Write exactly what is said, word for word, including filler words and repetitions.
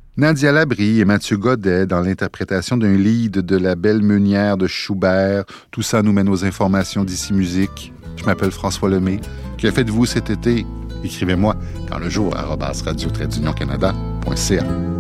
Nadia Labrie et Mathieu Godet dans l'interprétation d'un lead de La Belle Meunière de Schubert. Tout ça nous mène aux informations d'Ici Musique. Je m'appelle François Lemay. Que faites-vous cet été? Écrivez-moi quand le jour arobase radio tiret d'union canada point c a.